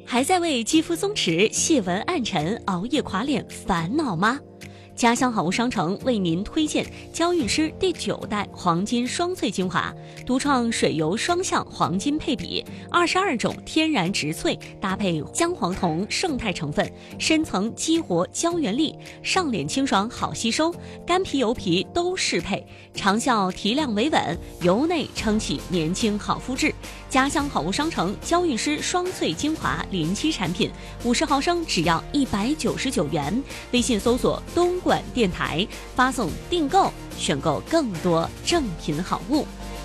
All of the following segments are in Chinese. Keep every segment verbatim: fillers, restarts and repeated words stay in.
还在为肌肤松弛、细纹暗沉、熬夜垮脸烦恼吗？家乡好物商城为您推荐娇韵诗第九代黄金双萃精华，独创水油双向黄金配比，二十二种天然植萃搭配姜黄酮胜肽成分，深层激活胶原力，上脸清爽好吸收，干皮油皮都适配，长效提亮维稳，由内撑起年轻好肤质。家乡好物商城娇韵诗双萃精华临期产品，五十毫升只要一百九十九元。微信搜索东莞电台，发送订购，选购更多正品好物。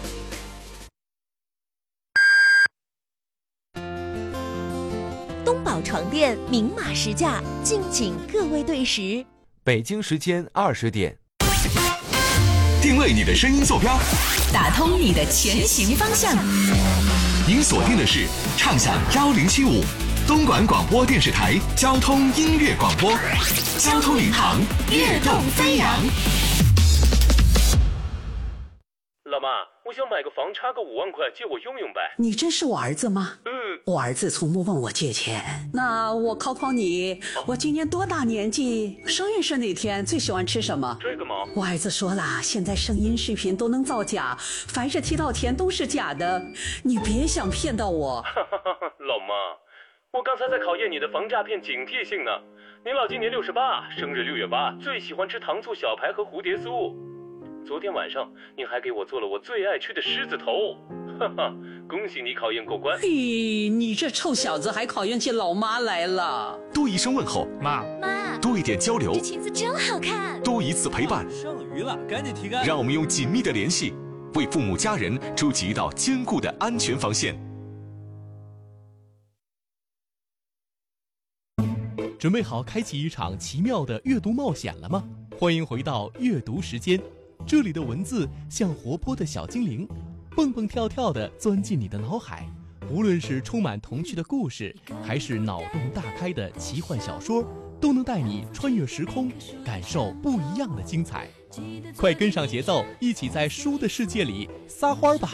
东宝床垫明码实价，敬请各位对时。 北京时间二十点， 定位你的声音坐标， 打通你的前行方向。 您锁定的是畅享幺零七五东莞广播电视台交通音乐广播，交通领航，跃动飞扬。 老妈，我想买个房，差个五万块，借我用用呗。 你真是我儿子吗？ 嗯， 我儿子从不问我借钱。那我考考你，我今年多大年纪？生日是哪天？最喜欢吃什么？ 这个吗？ 我儿子说了，现在声音视频都能造假，凡是提到钱都是假的，你别想骗到我。 老妈，我刚才在考验你的防诈骗警惕性呢。您老今年六十八，生日六月八，最喜欢吃糖醋小排和蝴蝶酥。昨天晚上您还给我做了我最爱吃的狮子头，哈哈，恭喜你考验过关。 嘿，你这臭小子还考验起老妈来了。 多一声问候， 妈妈， 多一点交流， 这裙子真好看， 多一次陪伴， 剩余了赶紧提干。 让我们用紧密的联系为父母家人筑起一道坚固的安全防线。 准备好开启一场奇妙的阅读冒险了吗？欢迎回到阅读时间，这里的文字像活泼的小精灵，蹦蹦跳跳地钻进你的脑海。无论是充满童趣的故事，还是脑洞大开的奇幻小说，都能带你穿越时空，感受不一样的精彩。快跟上节奏，一起在书的世界里撒欢吧！